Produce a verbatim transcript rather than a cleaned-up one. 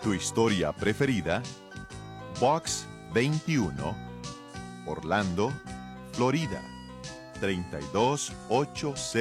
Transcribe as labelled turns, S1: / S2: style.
S1: Tu historia preferida, Box veintiuno, Orlando, Florida, tres dos ocho cero.